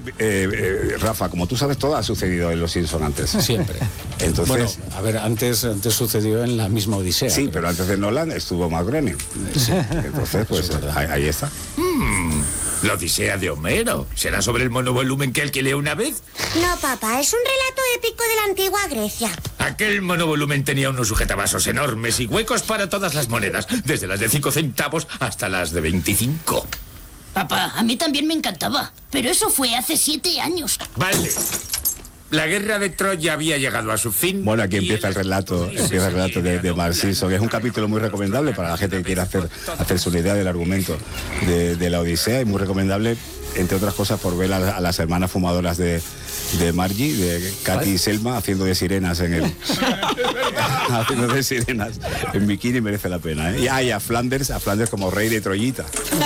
Rafa, como tú sabes, todo ha sucedido en Los Simpson antes. Siempre. Entonces, bueno, a ver, antes sucedió en la misma Odisea. Sí, pero antes de Nolan estuvo Matt Groening. Sí. Entonces, pues ahí está. La Odisea de Homero. ¿Será sobre el monovolumen que alquilé una vez? No, papá, es un relato épico de la antigua Grecia. Aquel monovolumen tenía unos sujetabasos enormes y huecos para todas las monedas, desde las de 5 centavos hasta las de 25. Papá, a mí también me encantaba, pero eso fue hace 7 años. Vale. La guerra de Troya había llegado a su fin. Bueno, aquí empieza el relato de Mark Simpson. Es un capítulo muy recomendable para la gente que quiera hacerse una idea del argumento de la Odisea, y muy recomendable, entre otras cosas, por ver a las hermanas fumadoras de Margie, de Katy y Selma, haciendo de sirenas haciendo de sirenas en bikini. Merece la pena, ¿eh? Y a Flanders como rey de Troyita.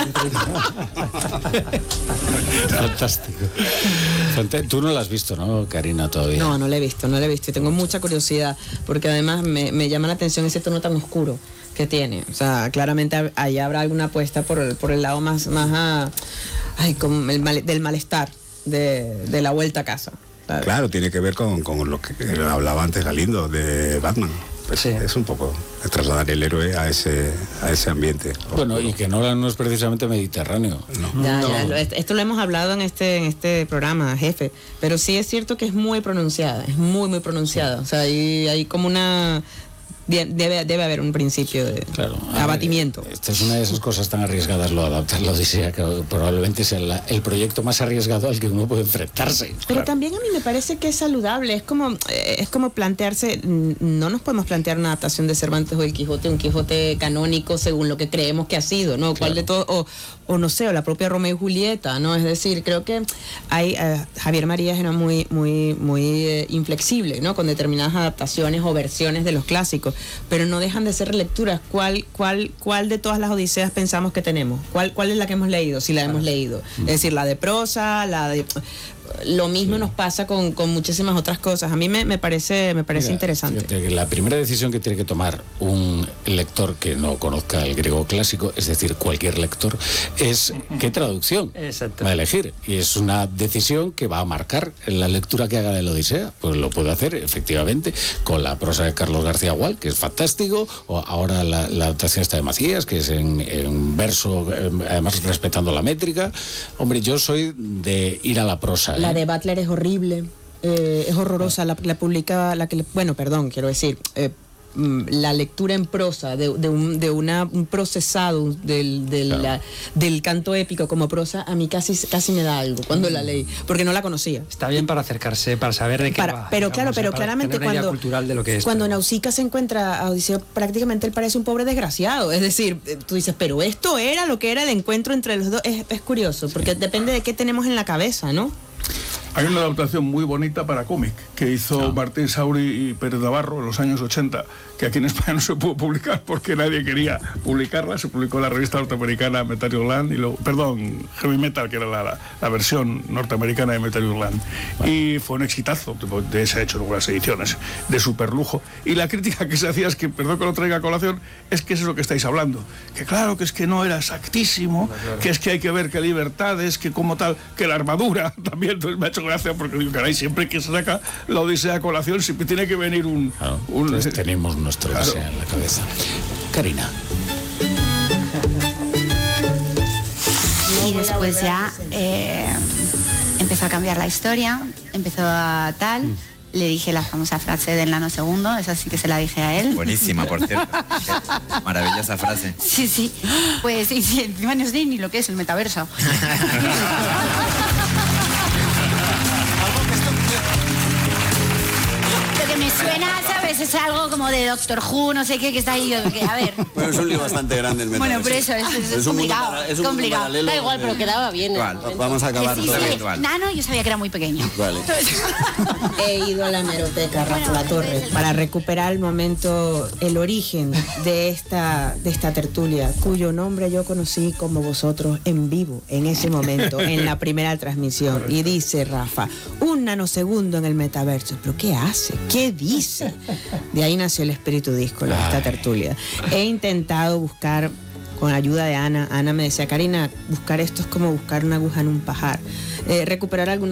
Fantástico. Tú no la has visto, ¿no, Karina, todavía? No la he visto. Y tengo mucha curiosidad, porque además me llama la atención ese tono tan oscuro que tiene. O sea, claramente ahí habrá alguna apuesta por el lado más como del malestar de la vuelta a casa, ¿sabes? Claro, tiene que ver con lo que hablaba antes Galindo de Batman. Pues sí. Es un poco trasladar el héroe a ese ambiente. Bueno, y que Nolan no es precisamente mediterráneo. No. Esto lo hemos hablado en este programa, jefe, pero sí es cierto que es muy pronunciada, muy pronunciada. O sea, hay como una... Debe haber un principio de abatimiento. Esta es una de esas cosas tan arriesgadas, lo de adaptar la Odisea, que probablemente sea el proyecto más arriesgado al que uno puede enfrentarse. Pero también a mí me parece que es saludable. Es como plantearse, no nos podemos plantear una adaptación de Cervantes o el Quijote, un Quijote canónico según lo que creemos que ha sido, ¿no? ¿Cuál de todo? O no sé, o la propia Romeo y Julieta, ¿no? Es decir, creo que Javier Marías era muy inflexible, ¿no? Con determinadas adaptaciones o versiones de los clásicos, pero no dejan de ser relecturas. ¿Cuál de todas las Odiseas pensamos que tenemos? ¿Cuál es la que hemos leído? Si la hemos leído. Es decir, la de prosa, lo mismo nos pasa con muchísimas otras cosas. A mí me parece interesante. Fíjate que la primera decisión que tiene que tomar un lector que no conozca el griego clásico, es decir, cualquier lector, es qué traducción va a elegir. Y es una decisión que va a marcar la lectura que haga de la Odisea. Pues lo puede hacer, efectivamente, con la prosa de Carlos García Gual, que es fantástico, o ahora la adaptación esta de Macías, que es en verso, además respetando la métrica. Hombre, yo soy de ir a la prosa. La de Butler es horrible, es horrorosa. La publica, la lectura en prosa de un procesado del canto épico como prosa, a mí casi me da algo cuando la leí, porque no la conocía. Está bien para acercarse, para saber de qué va. Pero claramente cuando Nausicaa se encuentra a Odiseo, prácticamente él parece un pobre desgraciado. Es decir, tú dices, pero esto era lo que era el encuentro entre los dos. Es curioso, porque depende de qué tenemos en la cabeza, ¿no? Hay una adaptación muy bonita para cómic que hizo Martín Sauri y Pérez Navarro en los años 80, que aquí en España no se pudo publicar porque nadie quería publicarla. Se publicó en la revista norteamericana Metal Heavy Metal, que era la versión norteamericana de Metal Hurlant. Y fue un exitazo. De ese hecho luego las ediciones de super lujo. Y la crítica que se hacía es que, perdón que lo traiga a colación, es que eso es lo que estáis hablando. Que claro, que es que no era exactísimo, que es que hay que ver qué libertades, que como tal, que la armadura también. Entonces me ha hecho gracia porque digo, caray, siempre que se saca la Odisea a colación siempre tiene que venir entonces tenemos nuestro Odisea en la cabeza. Karina. Y después ya empezó a cambiar la historia, empezó a tal. Le dije la famosa frase del nanosegundo, esa sí que se la dije a él. Buenísima, por cierto. Maravillosa frase. Sí. Pues y encima no sé ni lo que es el metaverso. Lo que me suena, ¿sabes? Es algo como de Doctor Who, no sé qué, que está ahí. A ver. Bueno, es un lío bastante grande el metaverso. Bueno, por eso es complicado. Es un mundo paralelo. Da igual, pero quedaba bien. Vamos a acabar sí, virtual. Nano, yo sabía que era muy pequeño. Vale. He ido a la hemeroteca, Rafa La Torre, para recuperar el origen de esta tertulia, cuyo nombre yo conocí como vosotros en vivo, en ese momento, en la primera transmisión. Y dice Rafa, un nanosegundo en el metaverso. ¿Pero qué hace? ¿Qué dice? De ahí nació el espíritu díscolo de esta tertulia. He intentado buscar, con ayuda de Ana me decía, Karina, buscar esto es como buscar una aguja en un pajar. Recuperar algunos